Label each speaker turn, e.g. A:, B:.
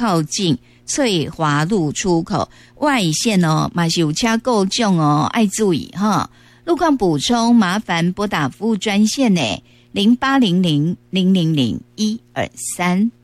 A: 靠近翠华路出口，外线哦，嘛是有车够重哦，爱注意哈。路况补充，麻烦拨打服务专线呢，0800-000-123。